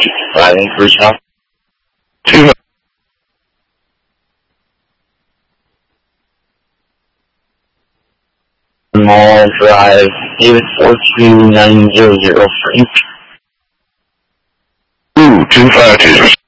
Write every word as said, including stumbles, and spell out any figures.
Driving for shop. Two. Mall Drive, David four two nine zero zero three. Two, two five two.